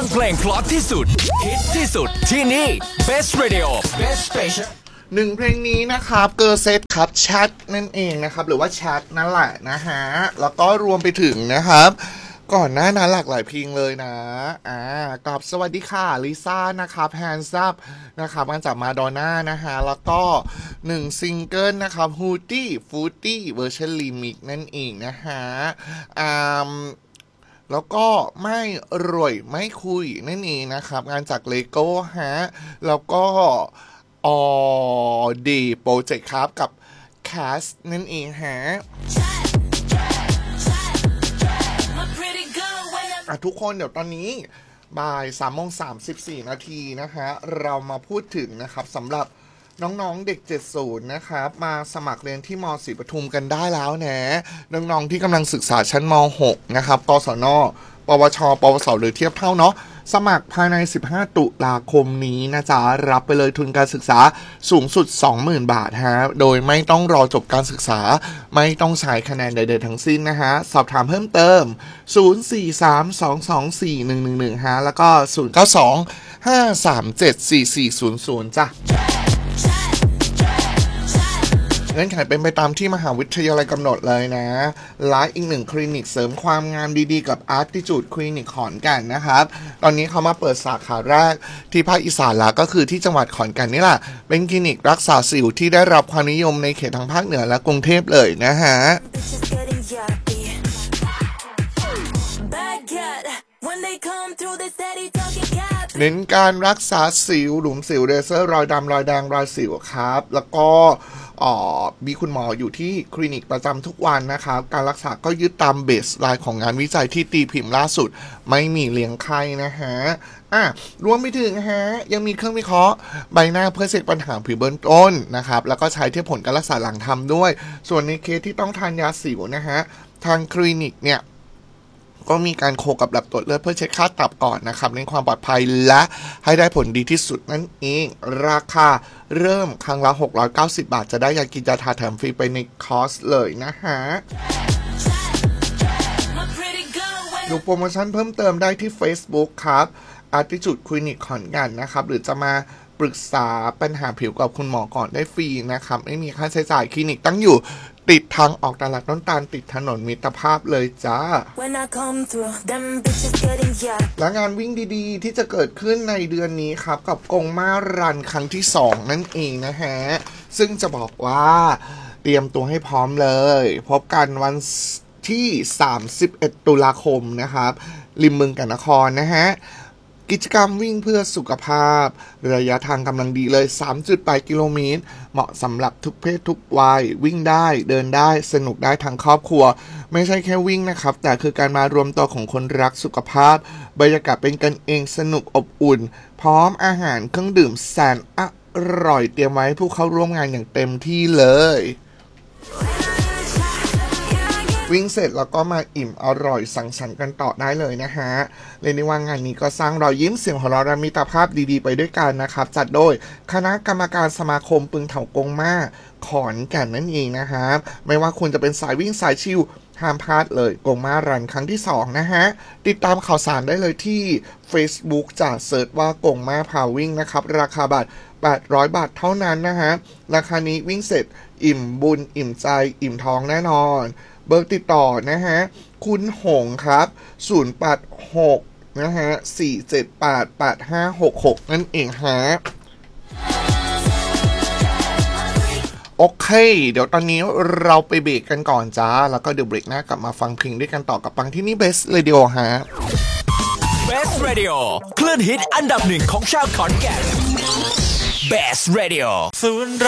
เพลงเพราะที่สุดฮิตที่สุดที่นี่ Best Radio Best Station หนึ่งเพลงนี้นะครับเกอร์เซตครับแชทนั่นเองนะครับหรือว่าแชทนั่นแหละนะฮะแล้วก็รวมไปถึงนะครับก่อนหน้านั้นหลากหลายเพลงเลยนะกับสวัสดีค่ะลิซ่านะครับแฮนด์ซับนะครับมาจากมาดอนน่านะฮะแล้วก็1ซิงเกิลนะครับฮูตี้ฟูตี้เวอร์ชันรีมิกซ์นั่นเองนะฮะแล้วก็ไม่รวยไม่คุยนั่นเองนะครับงานจากเลโก้ฮะแล้วก็ดีโปรเจกต์ครับกับแคสนั่นเองฮะทุกคนเดี๋ยวตอนนี้บ่าย3:34 นาทีนะฮะเรามาพูดถึงนะครับสำหรับน้องๆเด็ก70นะครับมาสมัครเรียนที่ม.ศรีปทุมกันได้แล้วนะน้องๆที่กำลังศึกษาชั้นม.6 นะครับกศน.ปวช.ปวส.หรือเทียบเท่าเนาะสมัครภายใน15ตุลาคมนี้นะจ๊ะรับไปเลยทุนการศึกษาสูงสุด 20,000 บาทฮะโดยไม่ต้องรอจบการศึกษาไม่ต้องใช้คะแนนใดๆทั้งสิ้นนะฮะสอบถามเพิ่มเติม0432241111ฮะแล้วก็0925374400จ้ะเงื่อนไขเป็นไปตามที่มหาวิทยาลัยกำหนดเลยนะและอีกหนึ่งคลินิกเสริมความงามดีๆกับ Attitude คลินิกขอนแก่นนะครับตอนนี้เขามาเปิดสาขาแรกที่ภาคอีสานแล้วก็คือที่จังหวัดขอนแก่นนี่แหละเป็นคลินิกรักษาสิวที่ได้รับความนิยมในเขตทางภาคเหนือและกรุงเทพเลยนะฮะเน้นการรักษาสิวหลุมสิวเลเซอร์รอยดำรอยแดงรอยสิวครับแล้วก็มีคุณหมออยู่ที่คลินิกประจำทุกวันนะครับการรักษาก็ยึดตามเบสไลน์ของงานวิจัยที่ตีพิมพ์ล่าสุดไม่มีเลี้ยงไข้นะฮะรวมไปถึงฮะยังมีเครื่องวิเคราะห์ใบหน้าเพื่อเช็คปัญหาผิวเบื้องต้นนะครับแล้วก็ใช้เทียบผลการรักษาหลังทำด้วยส่วนในเคสที่ต้องทานยาสิวนะฮะทางคลินิกเนี่ยก็มีการโคกับแลบตรวจเลือดเพื่อเช็คค่าตับก่อนนะครับเน้นความปลอดภัยและให้ได้ผลดีที่สุดนั่นเองราคาเริ่มครั้งละ690 บาทจะได้ยากินยาทาแถมฟรีไปในคอร์สเลยนะฮะดูโปรโมชั่นเพิ่มเติมได้ที่ Facebook ครับ Attitude คลินิกขอนแก่นนะครับหรือจะมาปรึกษาปัญหาผิวกับคุณหมอก่อนได้ฟรีนะครับไม่มีค่าใช้จ่ายคลินิกตั้งอยู่ติดทางออกตลาดต้นตาลติดถนนมิตรภาพเลยจ้าและงานวิ่งดีๆที่จะเกิดขึ้นในเดือนนี้ครับกับกงมารันครั้งที่2นั่นเองนะฮะซึ่งจะบอกว่าเตรียมตัวให้พร้อมเลยพบกันวันที่31ตุลาคมนะครับริมบึงกาฬนครนะฮะกิจกรรมวิ่งเพื่อสุขภาพระยะทางกำลังดีเลย 3.8 กิโลเมตรเหมาะสำหรับทุกเพศทุกวัยวิ่งได้เดินได้สนุกได้ทั้งครอบครัวไม่ใช่แค่วิ่งนะครับแต่คือการมารวมตัวของคนรักสุขภาพบรรยากาศเป็นกันเองสนุกอบอุ่นพร้อมอาหารเครื่องดื่มแสนอร่อยเตรียมไว้ให้ผู้เข้าร่วมงานอย่างเต็มที่เลยวิ่งเสร็จแล้วก็มาอิ่มอร่อยสังสรรค์กันต่อได้เลยนะฮะเรียกได้ว่างานนี้ก็สร้างรอยยิ้มเสียงหัวเราะและมิตรภาพดีๆไปด้วยกันนะครับจัดโดยคณะกรรมการสมาคมปึงเถากงมาขอนแก่นนั่นเองนะครับไม่ว่าคุณจะเป็นสายวิ่งสายชิลห้ามพลาดเลยกงมารันครั้งที่2นะฮะติดตามข่าวสารได้เลยที่ Facebook จะเสิร์ชว่ากงมาพาวิ่งนะครับราคาบัตร800 บาทเท่านั้นนะฮะราคานี้วิ่งเสร็จอิ่มบุญอิ่มใจอิ่มท้องแน่นอนเบอร์ติดต่อนะฮะคุณหงครับ086นะฮะ4788566นั่นเองฮะโอเคเดี๋ยวตอนนี้เราไปเบรกกันก่อนจ้าแล้วก็เดี๋ยวเบรกหน้ากลับมาฟังเพลงด้วยกันต่อกับฟังที่นี่ Best Radio ฮะ Best Radio คลื่นฮิตอันดับ1ของชาวขอนแก่น Best Radio